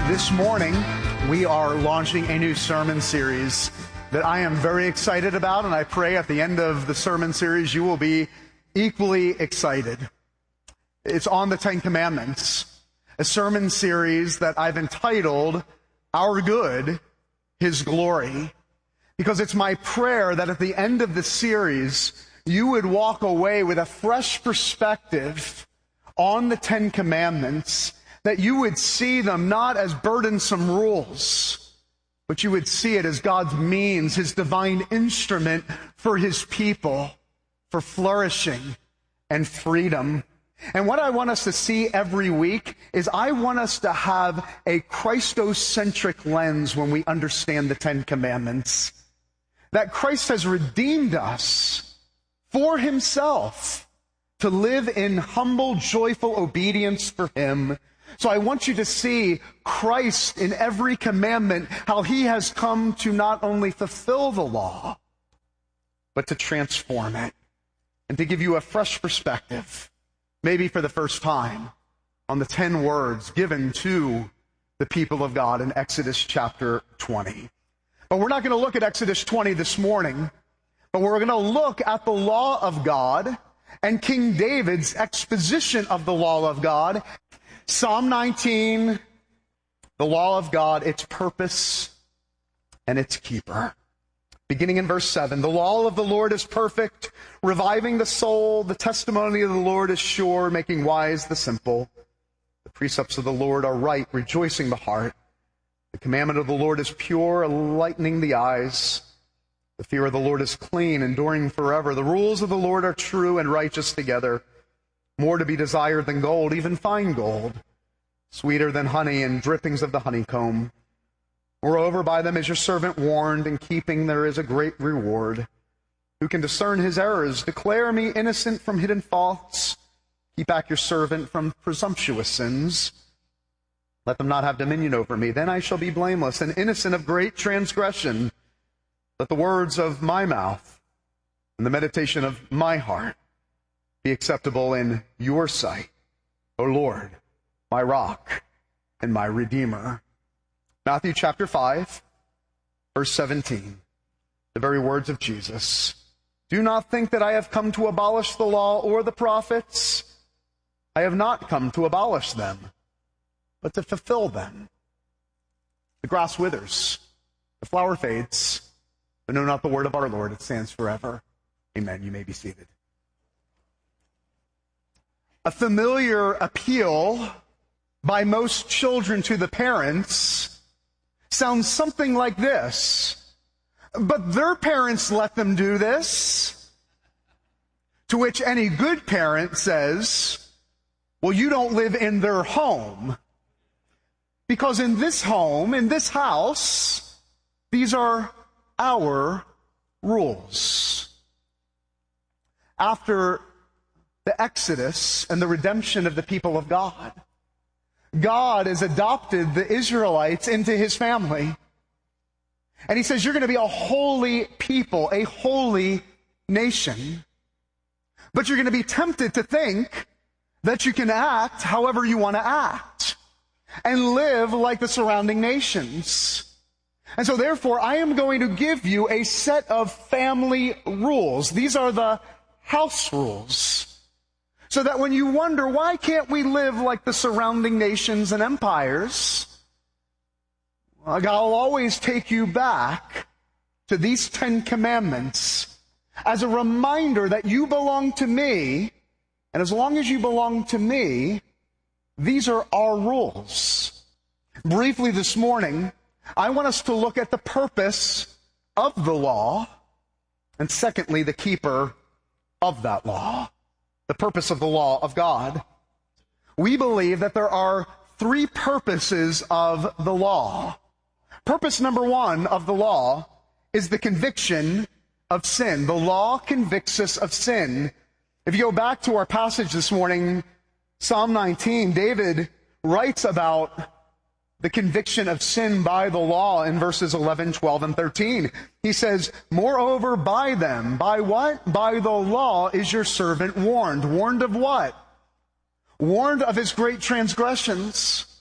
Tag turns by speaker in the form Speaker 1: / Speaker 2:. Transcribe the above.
Speaker 1: This morning, we are launching a new sermon series that I am very excited about, and I pray at the end of the sermon series you will be equally excited. It's on the Ten Commandments, a sermon series that I've entitled, Our Good, His Glory, because it's my prayer that at the end of the series, you would walk away with a fresh perspective on the Ten Commandments, that you would see them not as burdensome rules, but you would see it as God's means, His divine instrument for His people, for flourishing and freedom. And what I want us to see every week is I want us to have a Christocentric lens when we understand the Ten Commandments. That Christ has redeemed us for Himself to live in humble, joyful obedience for Him. So I want you to see Christ in every commandment, how He has come to not only fulfill the law, but to transform it and to give you a fresh perspective, maybe for the first time, on the 10 words given to the people of God in Exodus chapter 20. But we're not going to look at Exodus 20 this morning, but we're going to look at the law of God and King David's exposition of the law of God. Psalm 19, the law of God, its purpose and its keeper. Beginning in verse 7, the law of the Lord is perfect, reviving the soul. The testimony of the Lord is sure, making wise the simple. The precepts of the Lord are right, rejoicing the heart. The commandment of the Lord is pure, enlightening the eyes. The fear of the Lord is clean, enduring forever. The rules of the Lord are true and righteous together. More to be desired than gold, even fine gold, sweeter than honey and drippings of the honeycomb. Moreover, by them is your servant warned, in keeping there is a great reward. Who can discern his errors? Declare me innocent from hidden faults. Keep back your servant from presumptuous sins. Let them not have dominion over me. Then I shall be blameless and innocent of great transgression. Let the words of my mouth and the meditation of my heart be acceptable in your sight, O Lord, my rock and my redeemer. Matthew chapter 5, verse 17, the very words of Jesus. Do not think that I have come to abolish the law or the prophets. I have not come to abolish them, but to fulfill them. The grass withers, the flower fades, but know not the word of our Lord. It stands forever. Amen. You may be seated. A familiar appeal by most children to the parents sounds something like this. But their parents let them do this. To which any good parent says, well, you don't live in their home. Because in this home, in this house, these are our rules. After the Exodus and the redemption of the people of God, God has adopted the Israelites into His family. And He says, you're going to be a holy people, a holy nation. But you're going to be tempted to think that you can act however you want to act and live like the surrounding nations. And so therefore, I am going to give you a set of family rules. These are the house rules. So that when you wonder, why can't we live like the surrounding nations and empires? I'll always take you back to these 10 commandments as a reminder that you belong to me, and as long as you belong to me, these are our rules. Briefly this morning, I want us to look at the purpose of the law, and secondly, the keeper of that law. The purpose of the law of God. We believe that there are 3 purposes of the law. Purpose number 1 of the law is the conviction of sin. The law convicts us of sin. If you go back to our passage this morning, Psalm 19, David writes about the conviction of sin by the law in verses 11, 12, and 13. He says, moreover, by them, by what? By the law is your servant warned. Warned of what? Warned of his great transgressions.